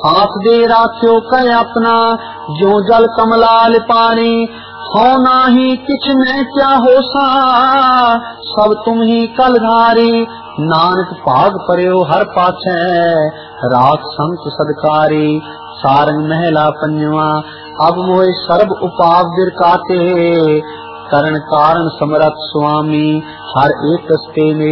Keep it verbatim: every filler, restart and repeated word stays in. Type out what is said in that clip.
हाथ दे राख्यो कह अपना जो जल कमलाल पानी। हो नाही किछ मैं क्या होसा सब तुम ही कलधारी। नानक भाग परयो हर पाछे राख संत सदकारी। सारंग महला पंजवा अब मोए सर्ब उपाव बिरकाते। करण कारण समरथ स्वामी हर एक कस्ते में